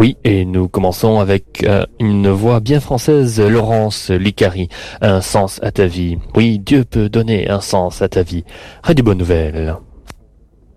Oui, et nous commençons avec une voix bien française, Laurence Licari. Un sens à ta vie. Oui, Dieu peut donner un sens à ta vie. Radio Bonne Nouvelle.